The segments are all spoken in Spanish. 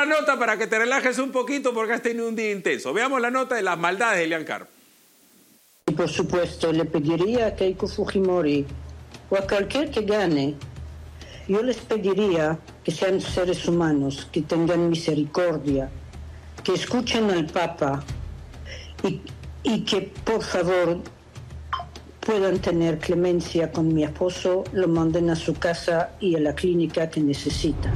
la nota para que te relajes un poquito porque has tenido un día intenso. Veamos la nota de las maldades de Elian Karp. Y por supuesto le pediría a Keiko Fujimori o a cualquier que gane, yo les pediría que sean seres humanos, que tengan misericordia, que escuchen al Papa y que por favor puedan tener clemencia con mi esposo, lo manden a su casa y a la clínica que necesita.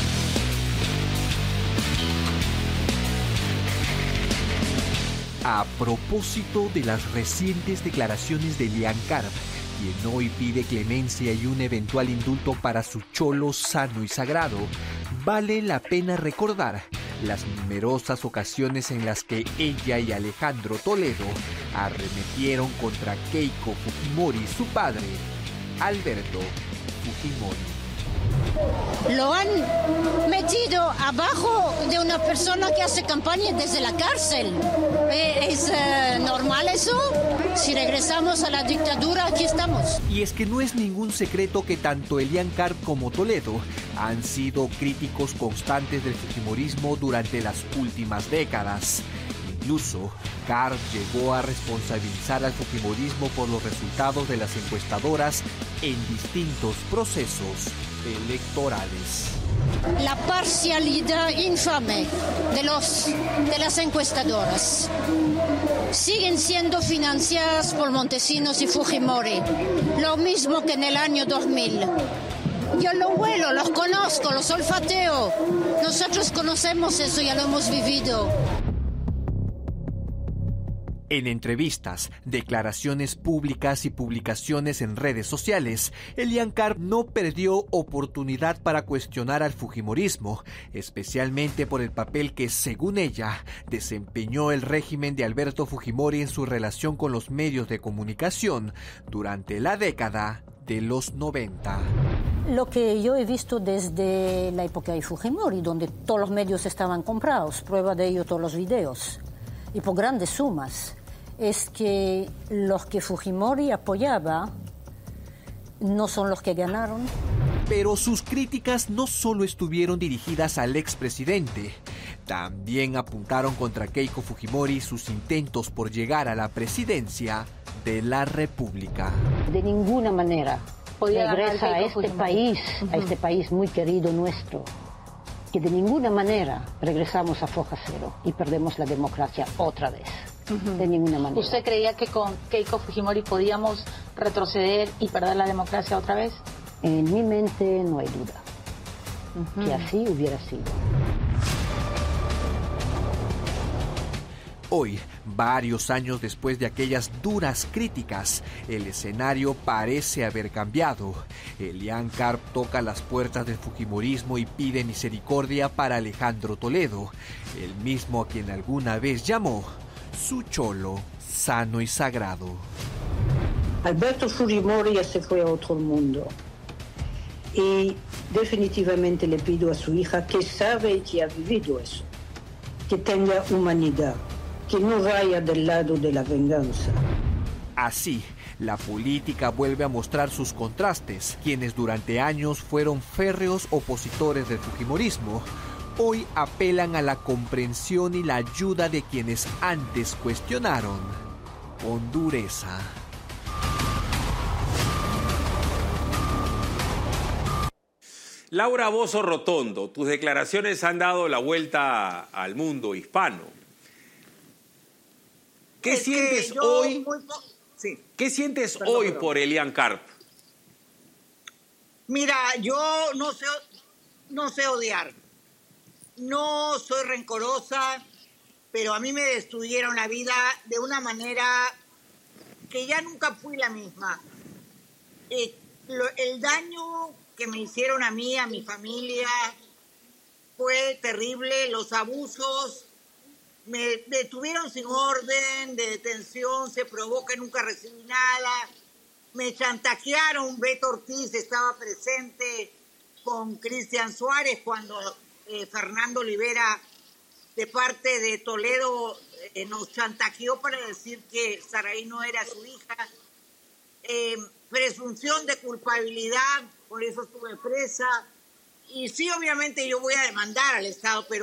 A propósito de las recientes declaraciones de Elian Karp, quien hoy pide clemencia y un eventual indulto para su cholo sano y sagrado, vale la pena recordar las numerosas ocasiones en las que ella y Alejandro Toledo arremetieron contra Keiko Fujimori y su padre, Alberto Fujimori. Lo han metido abajo de una persona que hace campaña desde la cárcel. ¿Es normal eso? Si regresamos a la dictadura, aquí estamos. Y es que no es ningún secreto que tanto Elian Karp como Toledo han sido críticos constantes del fujimorismo durante las últimas décadas. Incluso, Karp llegó a responsabilizar al fujimorismo por los resultados de las encuestadoras en distintos procesos electorales. La parcialidad infame de las encuestadoras. Siguen siendo financiadas por Montesinos y Fujimori, lo mismo que en el año 2000. Yo lo huelo, los conozco, los olfateo. Nosotros conocemos eso, ya lo hemos vivido. En entrevistas, declaraciones públicas y publicaciones en redes sociales, Elian Karp no perdió oportunidad para cuestionar al fujimorismo, especialmente por el papel que, según ella, desempeñó el régimen de Alberto Fujimori en su relación con los medios de comunicación durante la década de los 90. Lo que yo he visto desde la época de Fujimori, donde todos los medios estaban comprados, prueba de ello todos los videos, y por grandes sumas, es que los que Fujimori apoyaba no son los que ganaron. Pero sus críticas no solo estuvieron dirigidas al expresidente, también apuntaron contra Keiko Fujimori y sus intentos por llegar a la presidencia de la República. De ninguna manera regresa a este país muy querido nuestro, que de ninguna manera regresamos a foja cero y perdemos la democracia otra vez. De ninguna manera. ¿Usted creía que con Keiko Fujimori podíamos retroceder y perder la democracia otra vez? En mi mente no hay duda que así hubiera sido. Hoy, varios años después de aquellas duras críticas, el escenario parece haber cambiado. Elian Karp toca las puertas del fujimorismo y pide misericordia para Alejandro Toledo, el mismo a quien alguna vez llamó su cholo sano y sagrado. Alberto Fujimori ya se fue a otro mundo y definitivamente le pido a su hija, que sabe que ha vivido eso, que tenga humanidad, que no vaya del lado de la venganza. Así, la política vuelve a mostrar sus contrastes. Quienes durante años fueron férreos opositores del fujimorismo, hoy apelan a la comprensión y la ayuda de quienes antes cuestionaron con dureza. Laura Bozzo Rotondo, tus declaraciones han dado la vuelta al mundo hispano. ¿Qué sientes hoy? Sí. ¿Qué sientes hoy por Elian Karp? Mira, yo no sé odiar. No soy rencorosa, pero a mí me destruyeron la vida de una manera que ya nunca fui la misma. El daño que me hicieron a mí, a mi familia, fue terrible. Los abusos me detuvieron sin orden de detención, se probó que nunca recibí nada. Me chantajearon, Beto Ortiz estaba presente con Cristian Suárez cuando Fernando Olivera, de parte de Toledo, nos chantajeó para decir que Saraí no era su hija. Presunción de culpabilidad, por eso estuve presa. Y sí, obviamente yo voy a demandar al Estado, pero